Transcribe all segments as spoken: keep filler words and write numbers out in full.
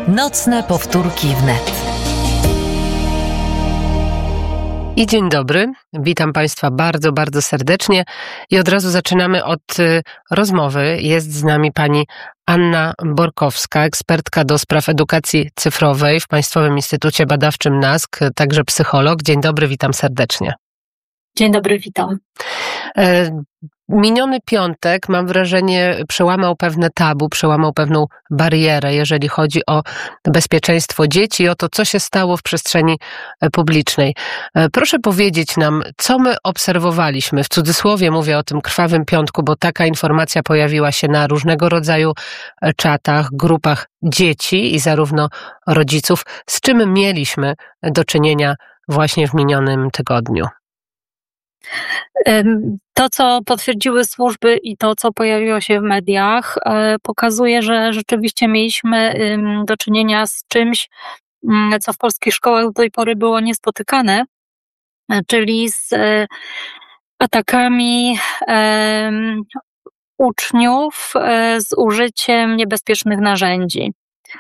Nocne powtórki wnet. I dzień dobry, witam Państwa bardzo, bardzo serdecznie i od razu zaczynamy od y, rozmowy. Jest z nami pani Anna Borkowska, ekspertka do spraw edukacji cyfrowej w Państwowym Instytucie Badawczym N A S K, także psycholog. Dzień dobry, witam serdecznie. Dzień dobry, witam. E, Miniony piątek, mam wrażenie, przełamał pewne tabu, przełamał pewną barierę, jeżeli chodzi o bezpieczeństwo dzieci i o to, co się stało w przestrzeni publicznej. Proszę powiedzieć nam, co my obserwowaliśmy, w cudzysłowie mówię o tym krwawym piątku, bo taka informacja pojawiła się na różnego rodzaju czatach, grupach dzieci i zarówno rodziców, z czym mieliśmy do czynienia właśnie w minionym tygodniu. To, co potwierdziły służby i to, co pojawiło się w mediach, pokazuje, że rzeczywiście mieliśmy do czynienia z czymś, co w polskich szkołach do tej pory było niespotykane, czyli z atakami uczniów z użyciem niebezpiecznych narzędzi.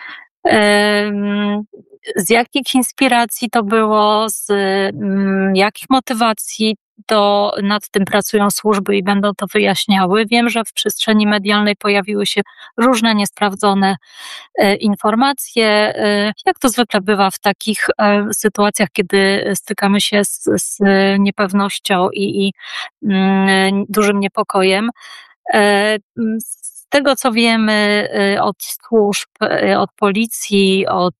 Z jakich inspiracji to było, z jakich motywacji to nad tym pracują służby i będą to wyjaśniały. Wiem, że w przestrzeni medialnej pojawiły się różne niesprawdzone informacje. Jak to zwykle bywa w takich sytuacjach, kiedy stykamy się z, z niepewnością i, i dużym niepokojem. Z tego, co wiemy od służb, od policji, od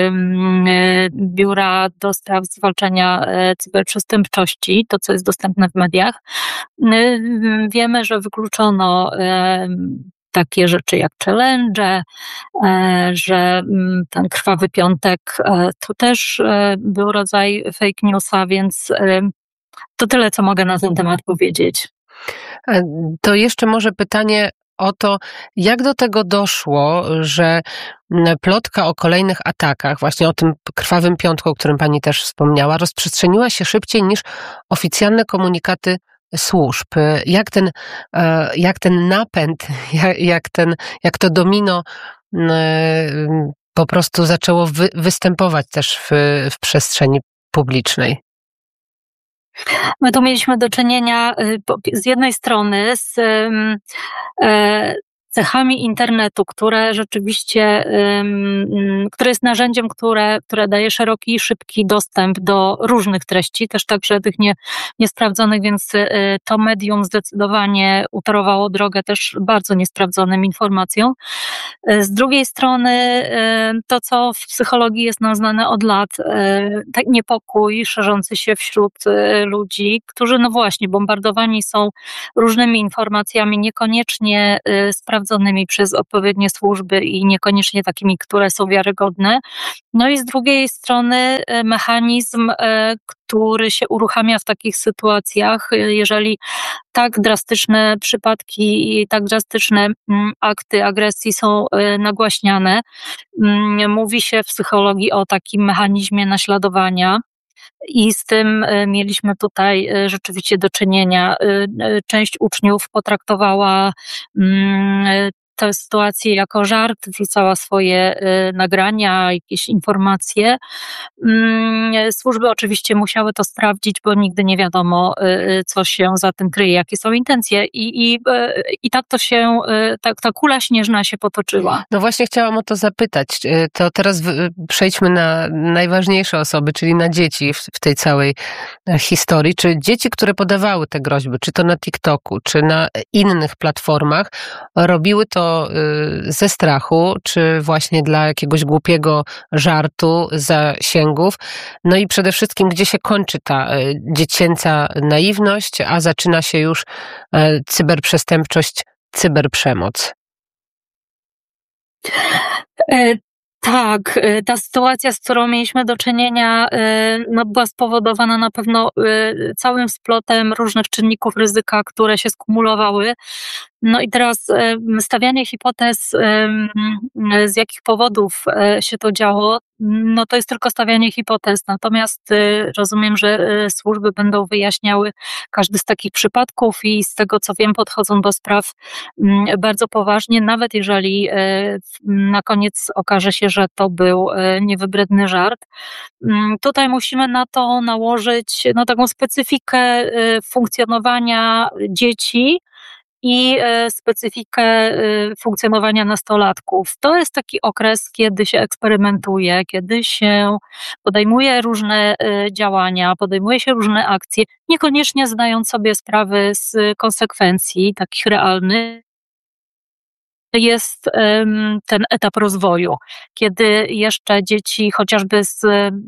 Biura do Spraw Zwalczania Cyberprzestępczości, to co jest dostępne w mediach, wiemy, że wykluczono takie rzeczy jak challenge, że ten krwawy piątek to też był rodzaj fake newsa, więc to tyle, co mogę na ten temat powiedzieć. To jeszcze może pytanie o to, jak do tego doszło, że plotka o kolejnych atakach, właśnie o tym krwawym piątku, o którym pani też wspomniała, rozprzestrzeniła się szybciej niż oficjalne komunikaty służb. Jak ten, jak ten napęd, jak, jak, ten, jak to domino po prostu zaczęło wy, występować też w, w przestrzeni publicznej? My tu mieliśmy do czynienia z jednej strony z cechami internetu, które rzeczywiście, które jest narzędziem, które, które daje szeroki i szybki dostęp do różnych treści, też także tych nie, niesprawdzonych, więc to medium zdecydowanie utorowało drogę też bardzo niesprawdzonym informacjom. Z drugiej strony to, co w psychologii jest nam znane od lat, tak niepokój szerzący się wśród ludzi, którzy no właśnie bombardowani są różnymi informacjami, niekoniecznie sprawdzonymi przez odpowiednie służby i niekoniecznie takimi, które są wiarygodne. No i z drugiej strony mechanizm, który się uruchamia w takich sytuacjach, jeżeli tak drastyczne przypadki i tak drastyczne akty agresji są nagłaśniane. Mówi się w psychologii o takim mechanizmie naśladowania. I z tym mieliśmy tutaj rzeczywiście do czynienia. Część uczniów potraktowała tę sytuację jako żart, wrzucała swoje nagrania, jakieś informacje. Służby oczywiście musiały to sprawdzić, bo nigdy nie wiadomo, co się za tym kryje, jakie są intencje. I, i, i tak to się, tak, ta kula śnieżna się potoczyła. No właśnie chciałam o to zapytać. To teraz przejdźmy na najważniejsze osoby, czyli na dzieci w, w tej całej historii. Czy dzieci, które podawały te groźby, czy to na TikToku, czy na innych platformach, robiły to ze strachu, czy właśnie dla jakiegoś głupiego żartu, zasięgów. No i przede wszystkim, gdzie się kończy ta dziecięca naiwność, a zaczyna się już cyberprzestępczość, cyberprzemoc? Tak, ta sytuacja, z którą mieliśmy do czynienia, no, była spowodowana na pewno całym splotem różnych czynników ryzyka, które się skumulowały. No i teraz stawianie hipotez, z jakich powodów się to działo, no to jest tylko stawianie hipotez. Natomiast rozumiem, że służby będą wyjaśniały każdy z takich przypadków i z tego, co wiem, podchodzą do spraw bardzo poważnie, nawet jeżeli na koniec okaże się, że to był niewybredny żart. Tutaj musimy na to nałożyć no, taką specyfikę funkcjonowania dzieci i specyfikę funkcjonowania nastolatków. To jest taki okres, kiedy się eksperymentuje, kiedy się podejmuje różne działania, podejmuje się różne akcje, niekoniecznie zdając sobie sprawy z konsekwencji takich realnych. Jest ten etap rozwoju, kiedy jeszcze dzieci chociażby z,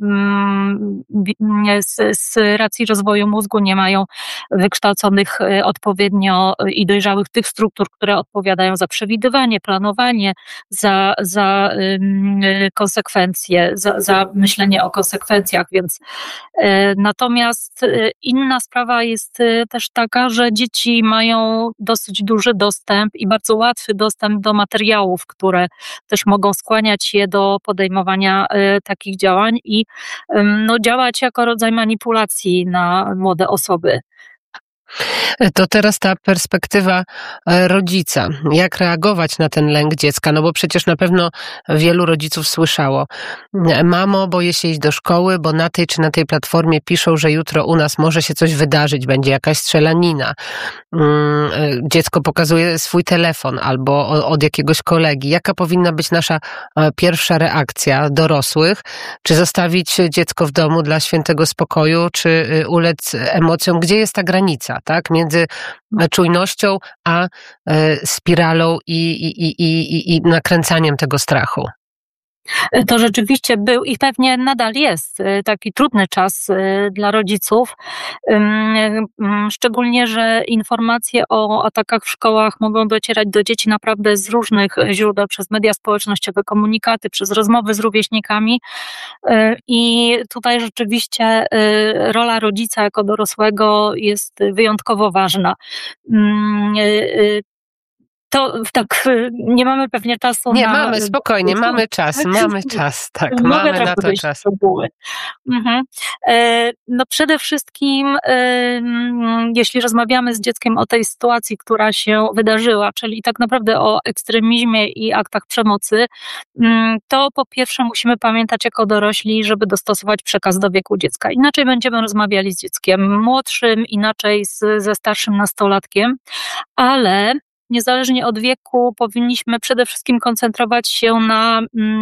z, z racji rozwoju mózgu nie mają wykształconych odpowiednio i dojrzałych tych struktur, które odpowiadają za przewidywanie, planowanie, za, za konsekwencje, za, za myślenie o konsekwencjach, więc natomiast inna sprawa jest też taka, że dzieci mają dosyć duży dostęp i bardzo łatwy dostęp do materiałów, które też mogą skłaniać je do podejmowania y, takich działań i y, no, działać jako rodzaj manipulacji na młode osoby. To teraz ta perspektywa rodzica. Jak reagować na ten lęk dziecka? No bo przecież na pewno wielu rodziców słyszało: mamo, boję się iść do szkoły, bo na tej czy na tej platformie piszą, że jutro u nas może się coś wydarzyć, będzie jakaś strzelanina. Dziecko pokazuje swój telefon albo od jakiegoś kolegi. Jaka powinna być nasza pierwsza reakcja dorosłych? Czy zostawić dziecko w domu dla świętego spokoju, czy ulec emocjom? Gdzie jest ta granica? Tak, między czujnością a spiralą i, i, i, i, i nakręcaniem tego strachu. To rzeczywiście był i pewnie nadal jest taki trudny czas dla rodziców, szczególnie, że informacje o atakach w szkołach mogą docierać do dzieci naprawdę z różnych źródeł, przez media społecznościowe, komunikaty, przez rozmowy z rówieśnikami i tutaj rzeczywiście rola rodzica jako dorosłego jest wyjątkowo ważna. To tak, nie mamy pewnie czasu nie, na... Nie, mamy, spokojnie, mamy czas, mamy czas, tak, Mogę mamy na to czas. Mhm. No przede wszystkim, jeśli rozmawiamy z dzieckiem o tej sytuacji, która się wydarzyła, czyli tak naprawdę o ekstremizmie i aktach przemocy, to po pierwsze musimy pamiętać jako dorośli, żeby dostosować przekaz do wieku dziecka. Inaczej będziemy rozmawiali z dzieckiem młodszym, inaczej z, ze starszym nastolatkiem, ale niezależnie od wieku powinniśmy przede wszystkim koncentrować się na,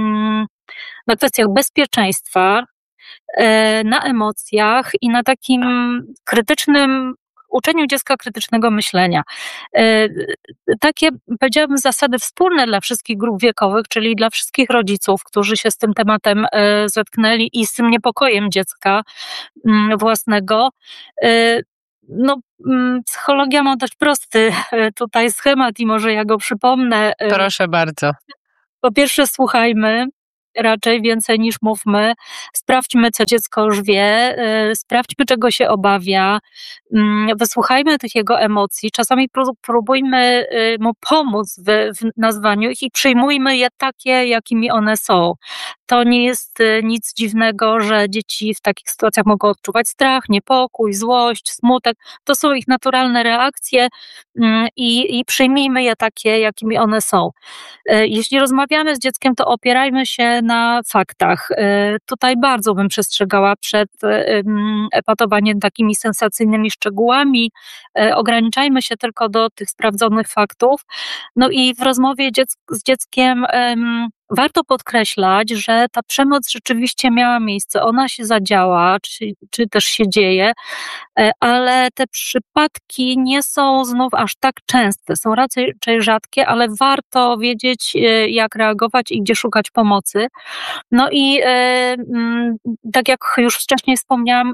na kwestiach bezpieczeństwa, na emocjach i na takim krytycznym uczeniu dziecka krytycznego myślenia. Takie, powiedziałabym, zasady wspólne dla wszystkich grup wiekowych, czyli dla wszystkich rodziców, którzy się z tym tematem zetknęli i z tym niepokojem dziecka własnego. No, psychologia ma dość prosty tutaj schemat i może ja go przypomnę. Proszę bardzo. Po pierwsze, słuchajmy raczej więcej niż mówmy. Sprawdźmy, co dziecko już wie, sprawdźmy, czego się obawia, wysłuchajmy tych jego emocji, czasami próbujmy mu pomóc w, w nazwaniu ich i przyjmujmy je takie, jakimi one są. To nie jest nic dziwnego, że dzieci w takich sytuacjach mogą odczuwać strach, niepokój, złość, smutek. To są ich naturalne reakcje i, i przyjmijmy je takie, jakimi one są. Jeśli rozmawiamy z dzieckiem, to opierajmy się na faktach. Tutaj bardzo bym przestrzegała przed epatowaniem takimi sensacyjnymi szczegółami. Ograniczajmy się tylko do tych sprawdzonych faktów. No i w rozmowie dziec- z dzieckiem warto podkreślać, że ta przemoc rzeczywiście miała miejsce, ona się zadziała, czy, czy też się dzieje, ale te przypadki nie są znów aż tak częste, są raczej rzadkie, ale warto wiedzieć, jak reagować i gdzie szukać pomocy. No i tak jak już wcześniej wspomniałam,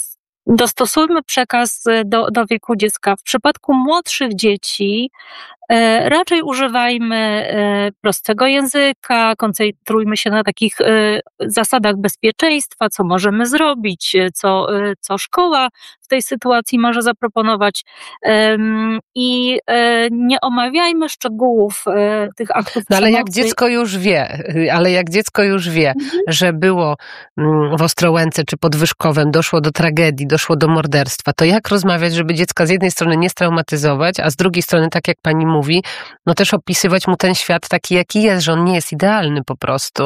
dostosujmy przekaz do, do wieku dziecka. W przypadku młodszych dzieci Raczej używajmy prostego języka, koncentrujmy się na takich zasadach bezpieczeństwa, co możemy zrobić, co, co szkoła w tej sytuacji może zaproponować i nie omawiajmy szczegółów tych aktów No ale przemocy. jak dziecko już wie, ale jak dziecko już wie, mhm. że było w Ostrołęce czy pod Wyszkowem, doszło do tragedii, doszło do morderstwa, to jak rozmawiać, żeby dziecka z jednej strony nie straumatyzować, a z drugiej strony, tak jak pani mówi, no też opisywać mu ten świat taki, jaki jest, że on nie jest idealny po prostu.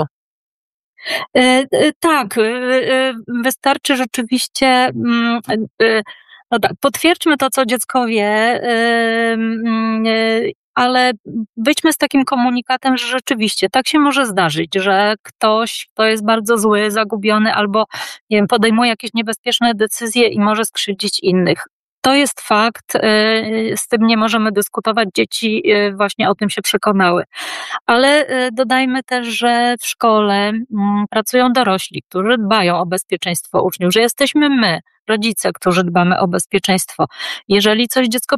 Tak, wystarczy rzeczywiście, no tak, potwierdźmy to, co dziecko wie, ale wyjdźmy z takim komunikatem, że rzeczywiście tak się może zdarzyć, że ktoś, kto jest bardzo zły, zagubiony albo nie wiem, podejmuje jakieś niebezpieczne decyzje i może skrzywdzić innych. To jest fakt, z tym nie możemy dyskutować, dzieci właśnie o tym się przekonały. Ale dodajmy też, że w szkole pracują dorośli, którzy dbają o bezpieczeństwo uczniów, że jesteśmy my, rodzice, którzy dbamy o bezpieczeństwo. Jeżeli coś dziecko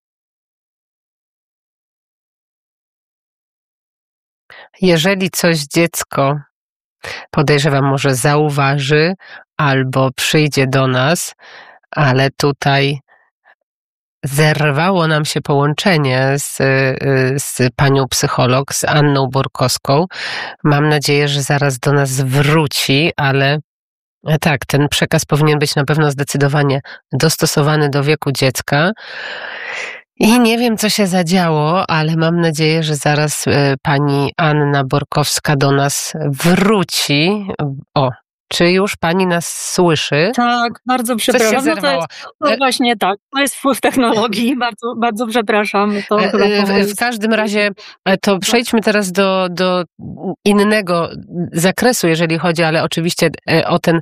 Jeżeli coś dziecko, podejrzewam, może zauważy albo przyjdzie do nas, ale tutaj zerwało nam się połączenie z, z panią psycholog, z Anną Borkowską. Mam nadzieję, że zaraz do nas wróci, ale tak, ten przekaz powinien być na pewno zdecydowanie dostosowany do wieku dziecka. I nie wiem, co się zadziało, ale mam nadzieję, że zaraz pani Anna Borkowska do nas wróci. O, czy już pani nas słyszy? Tak, bardzo przepraszam. Coś się zerwało. No to jest, no właśnie tak, to jest wpływ technologii, bardzo, bardzo przepraszam. To w, w każdym razie to przejdźmy teraz do, do innego zakresu, jeżeli chodzi, ale oczywiście o ten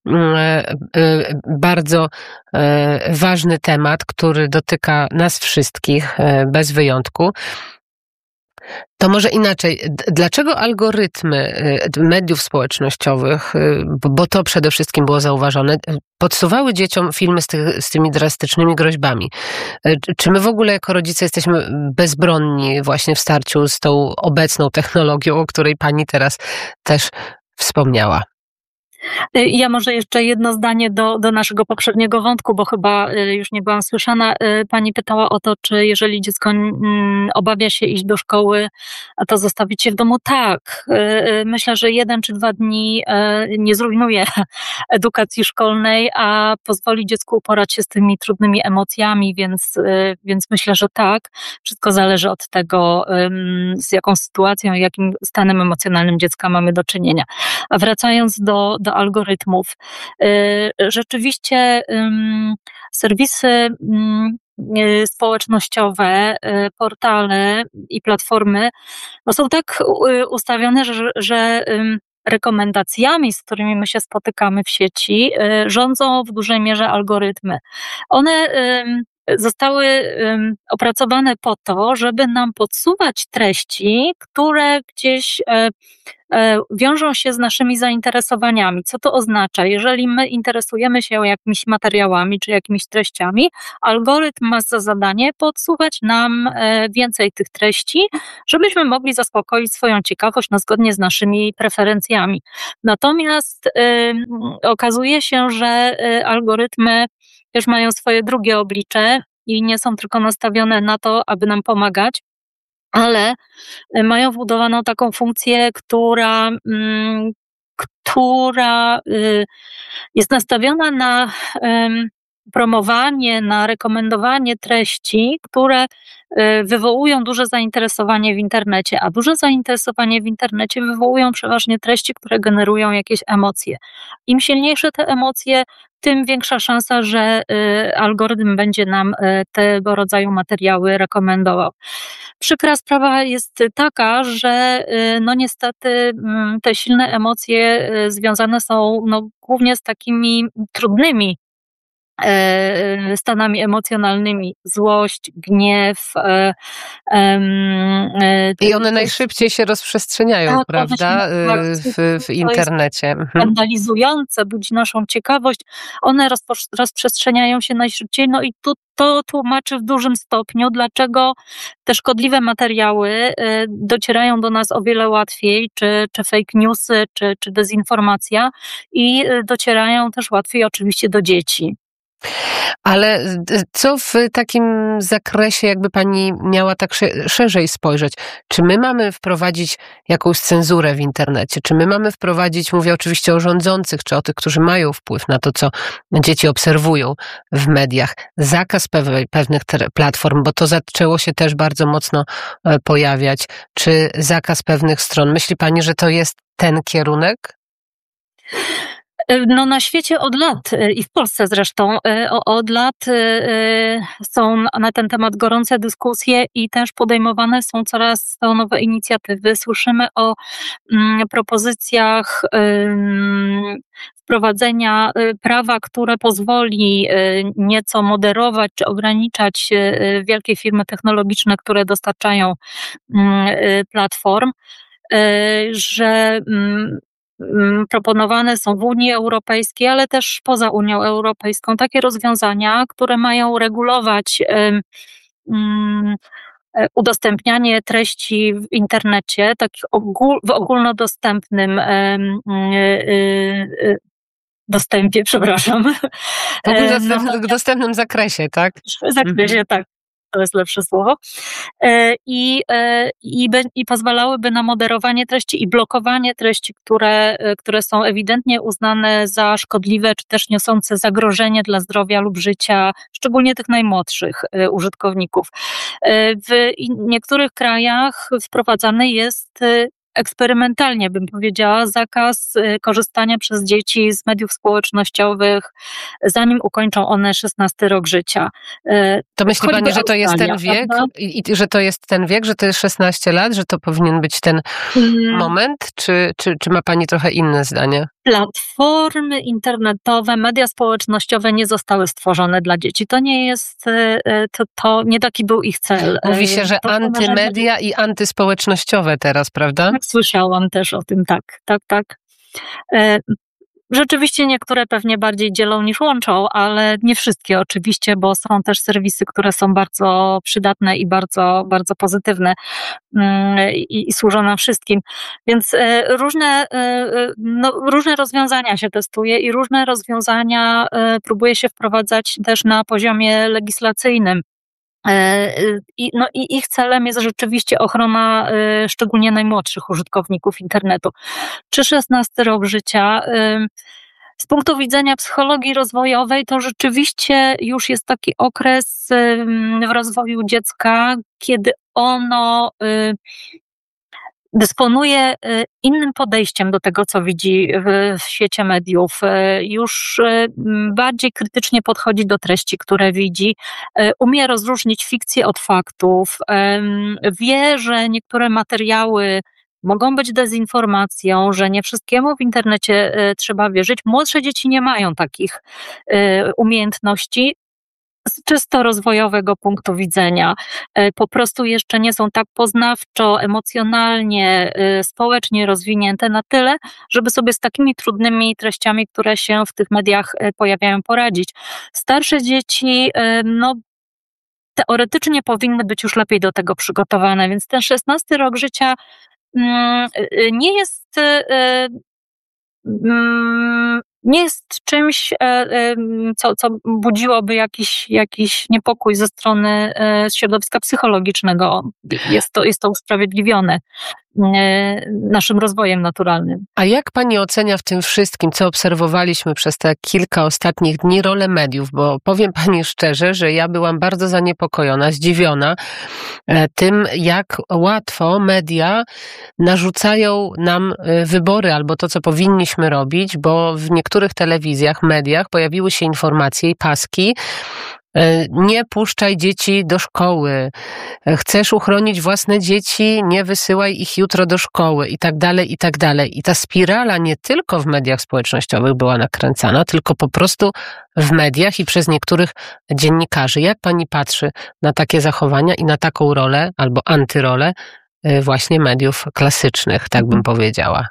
bardzo ważny temat, który dotyka nas wszystkich bez wyjątku. To może inaczej. Dlaczego algorytmy mediów społecznościowych, bo to przede wszystkim było zauważone, podsuwały dzieciom filmy z, ty, z tymi drastycznymi groźbami? Czy my w ogóle jako rodzice jesteśmy bezbronni właśnie w starciu z tą obecną technologią, o której pani teraz też wspomniała? Ja może jeszcze jedno zdanie do, do naszego poprzedniego wątku, bo chyba już nie byłam słyszana. Pani pytała o to, czy jeżeli dziecko obawia się iść do szkoły, a to zostawić je w domu. Tak. Myślę, że jeden czy dwa dni nie zrujnuje edukacji szkolnej, a pozwoli dziecku uporać się z tymi trudnymi emocjami, więc, więc myślę, że tak. Wszystko zależy od tego, z jaką sytuacją, jakim stanem emocjonalnym dziecka mamy do czynienia. A wracając do, do algorytmów. Rzeczywiście serwisy społecznościowe, portale i platformy no są tak ustawione, że, że rekomendacjami, z którymi my się spotykamy w sieci, rządzą w dużej mierze algorytmy. One zostały opracowane po to, żeby nam podsuwać treści, które gdzieś wiążą się z naszymi zainteresowaniami. Co to oznacza? Jeżeli my interesujemy się jakimiś materiałami czy jakimiś treściami, algorytm ma za zadanie podsuwać nam więcej tych treści, żebyśmy mogli zaspokoić swoją ciekawość no, zgodnie z naszymi preferencjami. Natomiast y, okazuje się, że y, algorytmy też mają swoje drugie oblicze i nie są tylko nastawione na to, aby nam pomagać, ale mają wbudowaną taką funkcję, która, mm, która y, jest nastawiona na y, promowanie, na rekomendowanie treści, które y, wywołują duże zainteresowanie w internecie, a duże zainteresowanie w internecie wywołują przeważnie treści, które generują jakieś emocje. Im silniejsze te emocje, tym większa szansa, że y, algorytm będzie nam y, tego rodzaju materiały rekomendował. Przykra sprawa jest taka, że y, no niestety y, te silne emocje y, związane są no, głównie z takimi trudnymi stanami emocjonalnymi, złość, gniew. I one najszybciej się rozprzestrzeniają, tak, prawda, w, w internecie. Skandalizujące, budzi naszą ciekawość. One rozprzestrzeniają się najszybciej, no i tu to tłumaczy w dużym stopniu, dlaczego te szkodliwe materiały docierają do nas o wiele łatwiej, czy, czy fake newsy, czy, czy dezinformacja, i docierają też łatwiej oczywiście do dzieci. Ale co w takim zakresie, jakby pani miała tak szerzej spojrzeć? Czy my mamy wprowadzić jakąś cenzurę w internecie? Czy my mamy wprowadzić, mówię oczywiście o rządzących, czy o tych, którzy mają wpływ na to, co dzieci obserwują w mediach, zakaz pewnych platform, bo to zaczęło się też bardzo mocno pojawiać, czy zakaz pewnych stron? Myśli pani, że to jest ten kierunek? No na świecie od lat i w Polsce zresztą od lat są na ten temat gorące dyskusje i też podejmowane są coraz to nowe inicjatywy. Słyszymy o propozycjach wprowadzenia prawa, które pozwoli nieco moderować czy ograniczać wielkie firmy technologiczne, które dostarczają platform, że proponowane są w Unii Europejskiej, ale też poza Unią Europejską takie rozwiązania, które mają regulować um, udostępnianie treści w internecie, tak ogól, w ogólnodostępnym um, um, dostępie, przepraszam. W ogólnodostępnym zakresie, tak? W zakresie, mhm. tak. To jest lepsze słowo, i, i, i pozwalałyby na moderowanie treści i blokowanie treści, które, które są ewidentnie uznane za szkodliwe, czy też niosące zagrożenie dla zdrowia lub życia, szczególnie tych najmłodszych użytkowników. W niektórych krajach wprowadzany jest eksperymentalnie, bym powiedziała, zakaz korzystania przez dzieci z mediów społecznościowych, zanim ukończą one szesnasty rok życia. To myśli pani, że to jest ten wiek? I, i że to jest ten wiek, że to jest szesnaście lat, że to powinien być ten hmm. moment? Czy, czy, czy ma pani trochę inne zdanie? Platformy internetowe, media społecznościowe nie zostały stworzone dla dzieci. To nie jest, to, to nie taki był ich cel. Mówi się, że to antymedia i antyspołecznościowe teraz, prawda? Tak, słyszałam też o tym, tak, tak, tak. Rzeczywiście niektóre pewnie bardziej dzielą niż łączą, ale nie wszystkie oczywiście, bo są też serwisy, które są bardzo przydatne i bardzo, bardzo pozytywne i, i służą nam wszystkim. Więc różne, no, różne rozwiązania się testuje i różne rozwiązania próbuje się wprowadzać też na poziomie legislacyjnym. I, no, i ich celem jest rzeczywiście ochrona y, szczególnie najmłodszych użytkowników internetu. Czy szesnasty rok życia? Y, z punktu widzenia psychologii rozwojowej to rzeczywiście już jest taki okres y, w rozwoju dziecka, kiedy ono y, dysponuje innym podejściem do tego, co widzi w świecie mediów. Już bardziej krytycznie podchodzi do treści, które widzi. Umie rozróżnić fikcję od faktów. Wie, że niektóre materiały mogą być dezinformacją, że nie wszystkiemu w internecie trzeba wierzyć. Młodsze dzieci nie mają takich umiejętności. Z czysto rozwojowego punktu widzenia. Po prostu jeszcze nie są tak poznawczo, emocjonalnie, społecznie rozwinięte na tyle, żeby sobie z takimi trudnymi treściami, które się w tych mediach pojawiają, poradzić. Starsze dzieci, no, teoretycznie powinny być już lepiej do tego przygotowane, więc ten szesnasty rok życia nie jest nie jest czymś, co, co budziłoby jakiś, jakiś niepokój ze strony środowiska psychologicznego. Jest to, jest to usprawiedliwione naszym rozwojem naturalnym. A jak pani ocenia w tym wszystkim, co obserwowaliśmy przez te kilka ostatnich dni, rolę mediów? Bo powiem pani szczerze, że ja byłam bardzo zaniepokojona, zdziwiona tym, jak łatwo media narzucają nam wybory albo to, co powinniśmy robić, bo w niektórych telewizjach, mediach pojawiły się informacje i paski, Nie puszczaj dzieci do szkoły. Chcesz uchronić własne dzieci, nie wysyłaj ich jutro do szkoły i tak dalej, i tak dalej. I ta spirala nie tylko w mediach społecznościowych była nakręcana, tylko po prostu w mediach i przez niektórych dziennikarzy. Jak pani patrzy na takie zachowania i na taką rolę albo antyrolę właśnie mediów klasycznych, tak bym powiedziała?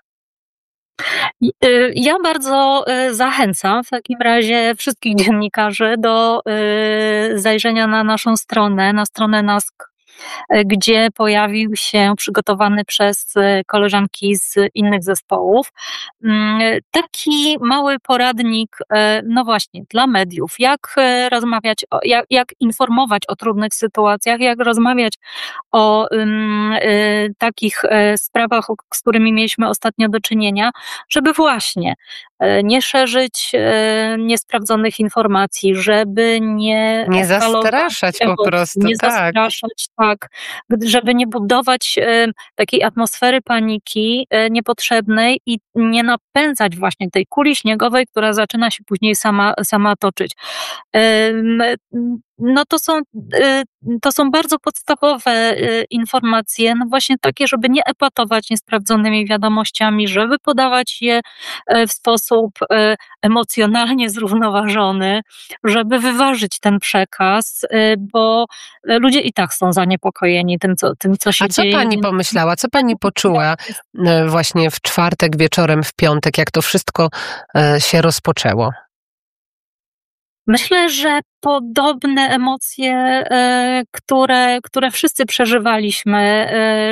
Ja bardzo zachęcam w takim razie wszystkich dziennikarzy do zajrzenia na naszą stronę, na stronę NASK, gdzie pojawił się przygotowany przez koleżanki z innych zespołów taki mały poradnik, no właśnie, dla mediów, jak rozmawiać, jak, jak informować o trudnych sytuacjach, jak rozmawiać o um, y, takich y, sprawach, z którymi mieliśmy ostatnio do czynienia, żeby właśnie y, nie szerzyć y, niesprawdzonych informacji, żeby nie Nie zastraszać po prostu, nie tak. zastraszać, tak, żeby nie budować y, takiej atmosfery paniki y, niepotrzebnej i nie napędzać właśnie tej kuli śniegowej, która zaczyna się później sama, sama toczyć. Y, No to są, to są bardzo podstawowe informacje, no właśnie takie, żeby nie epatować niesprawdzonymi wiadomościami, żeby podawać je w sposób emocjonalnie zrównoważony, żeby wyważyć ten przekaz, bo ludzie i tak są zaniepokojeni tym, co, tym, co się A co dzieje. pani pomyślała, co pani poczuła właśnie w czwartek wieczorem, w piątek, jak to wszystko się rozpoczęło? Myślę, że podobne emocje, które, które wszyscy przeżywaliśmy,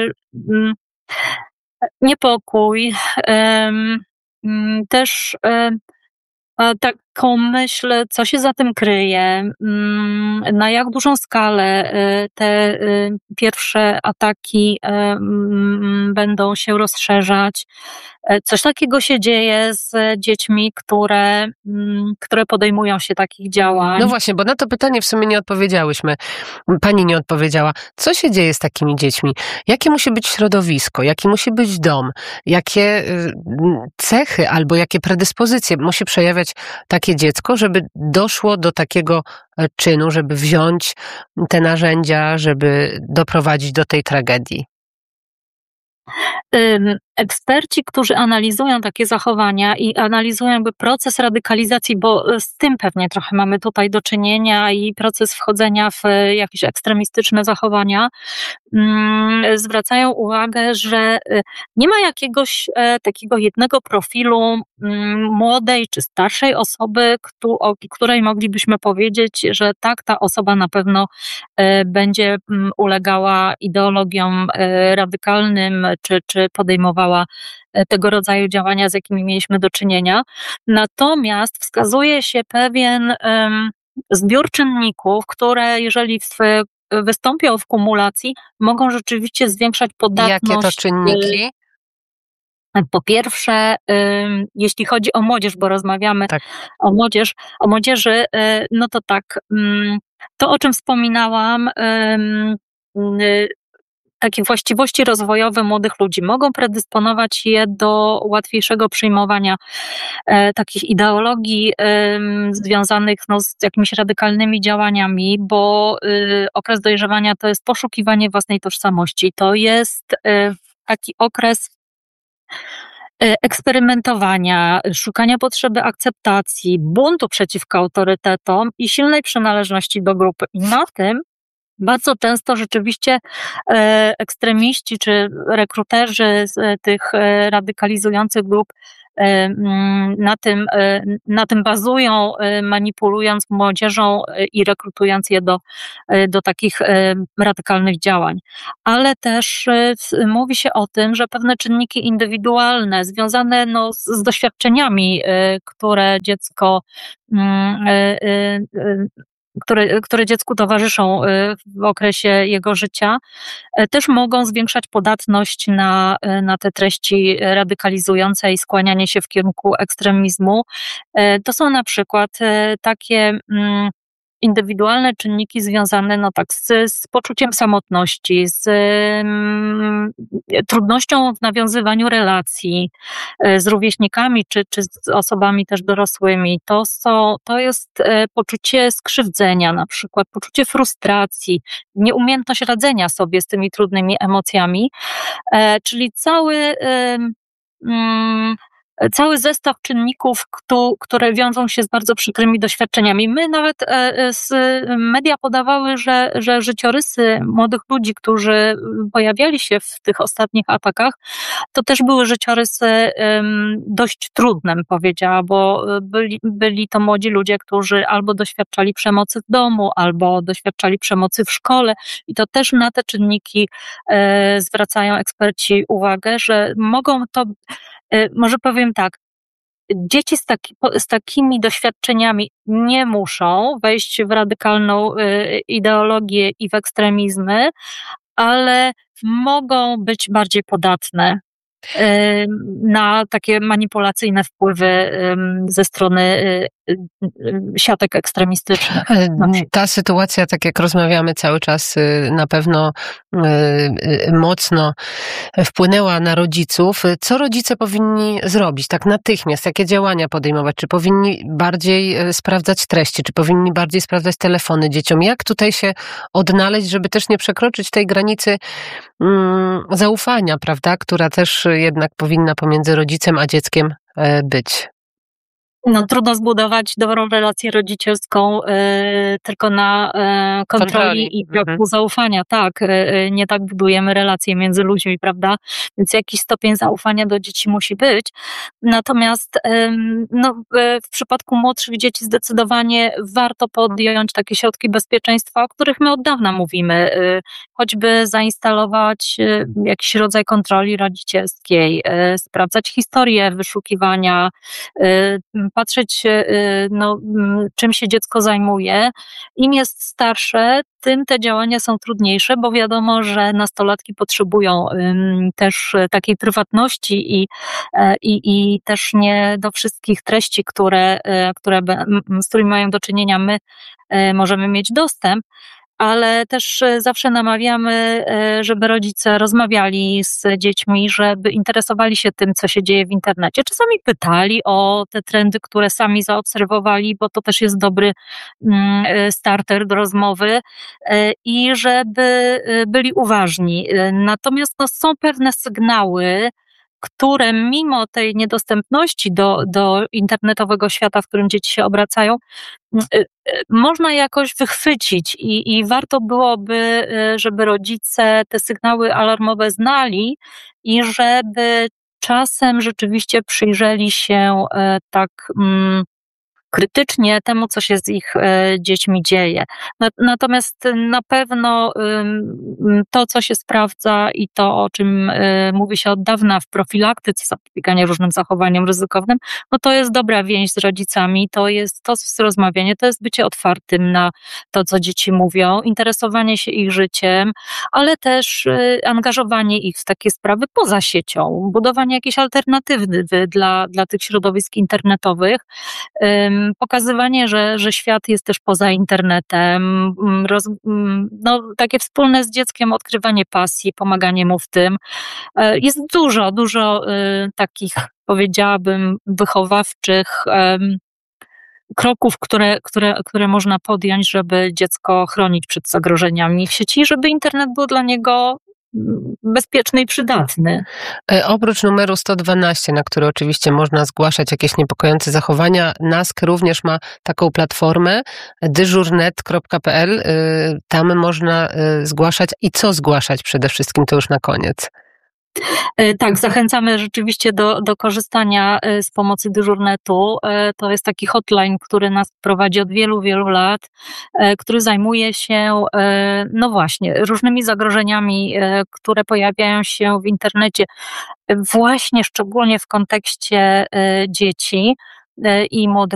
niepokój, też taką myśl, co się za tym kryje, na jak dużą skalę te pierwsze ataki będą się rozszerzać. Coś takiego się dzieje z dziećmi, które, które podejmują się takich działań. No właśnie, bo na to pytanie w sumie nie odpowiedziałyśmy. Pani nie odpowiedziała. Co się dzieje z takimi dziećmi? Jakie musi być środowisko? Jaki musi być dom? Jakie cechy albo jakie predyspozycje musi przejawiać takie dziecko, żeby doszło do takiego czynu, żeby wziąć te narzędzia, żeby doprowadzić do tej tragedii? Eksperci, którzy analizują takie zachowania i analizują jakby proces radykalizacji, bo z tym pewnie trochę mamy tutaj do czynienia i proces wchodzenia w jakieś ekstremistyczne zachowania, zwracają uwagę, że nie ma jakiegoś takiego jednego profilu młodej czy starszej osoby, o której moglibyśmy powiedzieć, że tak, ta osoba na pewno będzie ulegała ideologiom radykalnym czy, czy podejmowała tego rodzaju działania, z jakimi mieliśmy do czynienia. Natomiast wskazuje się pewien um, zbiór czynników, które jeżeli w, wystąpią w kumulacji, mogą rzeczywiście zwiększać podatność. Jakie to czynniki? Po pierwsze, um, jeśli chodzi o młodzież, bo rozmawiamy tak. o młodzież, o młodzieży, um, no to tak, um, to o czym wspominałam, um, takie właściwości rozwojowe młodych ludzi mogą predysponować je do łatwiejszego przyjmowania e, takich ideologii e, związanych no, z jakimiś radykalnymi działaniami, bo e, okres dojrzewania to jest poszukiwanie własnej tożsamości. To jest e, taki okres eksperymentowania, szukania potrzeby akceptacji, buntu przeciwko autorytetom i silnej przynależności do grupy. I na tym bardzo często rzeczywiście e, ekstremiści czy rekruterzy z tych e, radykalizujących grup e, na tym, e, na tym bazują, e, manipulując młodzieżą e, i rekrutując je do, e, do takich e, radykalnych działań. Ale też e, mówi się o tym, że pewne czynniki indywidualne związane no, z, z doświadczeniami, e, które dziecko e, e, Które, które dziecku towarzyszą w okresie jego życia, też mogą zwiększać podatność na, na te treści radykalizujące i skłanianie się w kierunku ekstremizmu. To są na przykład takie indywidualne czynniki związane no tak z, z poczuciem samotności, z um, trudnością w nawiązywaniu relacji z rówieśnikami czy, czy z osobami też dorosłymi. To, są, to jest e, poczucie skrzywdzenia na przykład, poczucie frustracji, nieumiejętność radzenia sobie z tymi trudnymi emocjami, e, czyli cały e, mm, cały zestaw czynników, które wiążą się z bardzo przykrymi doświadczeniami. My nawet z media podawały, że, że życiorysy młodych ludzi, którzy pojawiali się w tych ostatnich atakach, to też były życiorysy dość trudne, bym powiedziała, bo byli, byli to młodzi ludzie, którzy albo doświadczali przemocy w domu, albo doświadczali przemocy w szkole i to też na te czynniki zwracają eksperci uwagę, że mogą to, może powiem tak, dzieci z, taki, z takimi doświadczeniami nie muszą wejść w radykalną ideologię i w ekstremizmy, ale mogą być bardziej podatne na takie manipulacyjne wpływy ze strony siatek ekstremistycznych. Ta sytuacja, tak jak rozmawiamy cały czas, na pewno mocno wpłynęła na rodziców. Co rodzice powinni zrobić tak natychmiast? Jakie działania podejmować? Czy powinni bardziej sprawdzać treści? Czy powinni bardziej sprawdzać telefony dzieciom? Jak tutaj się odnaleźć, żeby też nie przekroczyć tej granicy um, zaufania, prawda? Która też jednak powinna pomiędzy rodzicem a dzieckiem być. No, trudno zbudować dobrą relację rodzicielską y, tylko na y, kontroli, kontroli i braku mhm. zaufania. Tak, y, nie tak budujemy relacje między ludźmi, prawda? Więc jakiś stopień zaufania do dzieci musi być. Natomiast y, no, y, w przypadku młodszych dzieci zdecydowanie warto podjąć takie środki bezpieczeństwa, o których my od dawna mówimy. Y, choćby zainstalować y, jakiś rodzaj kontroli rodzicielskiej, y, sprawdzać historię wyszukiwania, y, patrzeć, no, czym się dziecko zajmuje. Im jest starsze, tym te działania są trudniejsze, bo wiadomo, że nastolatki potrzebują też takiej prywatności i, i, i też nie do wszystkich treści, które, które, z którymi mają do czynienia, my możemy mieć dostęp. Ale też zawsze namawiamy, żeby rodzice rozmawiali z dziećmi, żeby interesowali się tym, co się dzieje w internecie. Czasami pytali o te trendy, które sami zaobserwowali, bo to też jest dobry starter do rozmowy i żeby byli uważni. Natomiast no, są pewne sygnały, które mimo tej niedostępności do, do internetowego świata, w którym dzieci się obracają, można jakoś wychwycić i, i warto byłoby, żeby rodzice te sygnały alarmowe znali i żeby czasem rzeczywiście przyjrzeli się tak krytycznie temu, co się z ich e, dziećmi dzieje. Natomiast na pewno y, to, co się sprawdza i to, o czym y, mówi się od dawna w profilaktyce zapobiegania różnym zachowaniom ryzykownym, no to jest dobra więź z rodzicami, to jest to rozmawianie, to jest bycie otwartym na to, co dzieci mówią, interesowanie się ich życiem, ale też y, angażowanie ich w takie sprawy poza siecią, budowanie jakiejś alternatywy dla, dla tych środowisk internetowych, y, pokazywanie, że, że świat jest też poza internetem, roz, no, takie wspólne z dzieckiem odkrywanie pasji, pomaganie mu w tym. Jest dużo, dużo y, takich, powiedziałabym, wychowawczych y, kroków, które, które, które można podjąć, żeby dziecko chronić przed zagrożeniami w sieci, żeby internet był dla niego bezpieczny i przydatny. E, oprócz numeru sto dwanaście, na który oczywiście można zgłaszać jakieś niepokojące zachowania, NASK również ma taką platformę dyżurnet kropka pe el. E, tam można e, zgłaszać i co zgłaszać przede wszystkim, to już na koniec. Tak, zachęcamy rzeczywiście do, do korzystania z pomocy dyżurnetu. To jest taki hotline, który nas prowadzi od wielu, wielu lat, który zajmuje się, no właśnie, różnymi zagrożeniami, które pojawiają się w internecie, właśnie szczególnie w kontekście dzieci i młodych